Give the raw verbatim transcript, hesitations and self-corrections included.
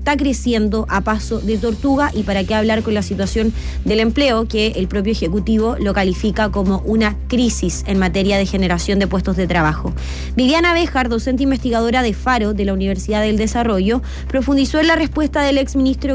está creciendo a paso de tortuga, y para qué hablar con la situación del empleo, que el propio Ejecutivo lo califica como una crisis en materia de generación de puestos de trabajo. Viviana Béjar, docente investigadora de Faro de la Universidad del Desarrollo, profundizó en la respuesta del exministro